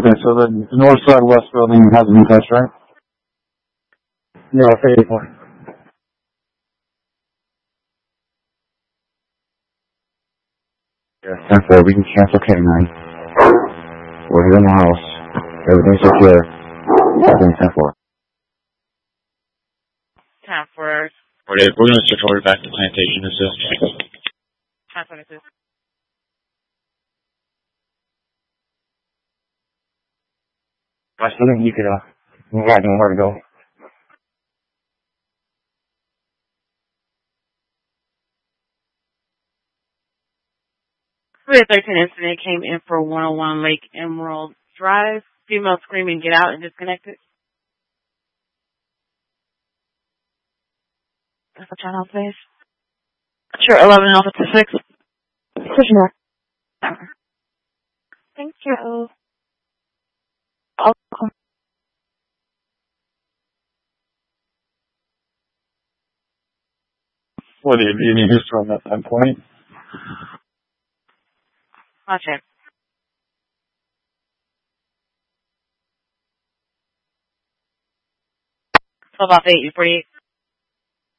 Okay, so the north side west building hasn't been touched, right? No, it's 84. Yeah, 10-4, we can cancel K9. We're here in the house. Everything's secure. Everything's 10-4. 10-4. We're going to switch over back to Plantation Assist. 10-26. West building, you could, imagine where to go. We had 13 incident came in for 101 Lake Emerald Drive. Female screaming, get out and disconnected. That's the channel, please. Sure, 11 Alpha to 6. Pushing back. Thank you. What, do you need history on that point? Watch it. So about 8, 48.